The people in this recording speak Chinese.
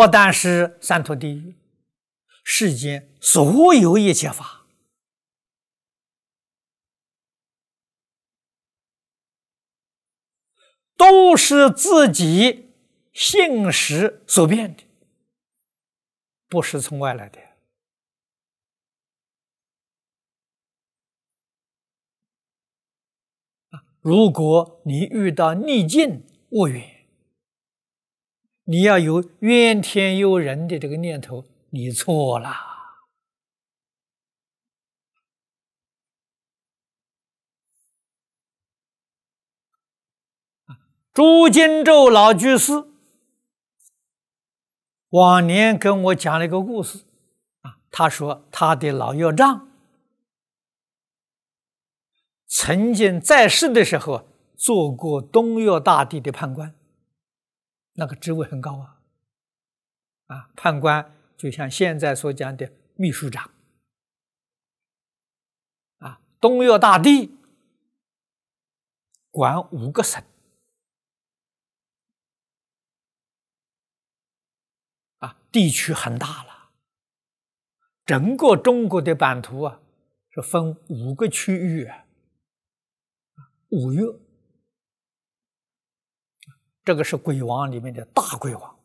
不但是三途地狱，世间所有一切法，都是自己性识所变的，不是从外来的。如果你遇到逆境恶缘，你要有怨天尤人的这个念头，你错了。朱金洲老居士往年跟我讲了一个故事，他说他的老岳丈曾经在世的时候做过东岳大帝的判官，那个职位很高判官就像现在所讲的秘书长东岳大帝管5个省地区很大了，整个中国的版图是分5个区域5岳，这个是鬼王里面的大鬼王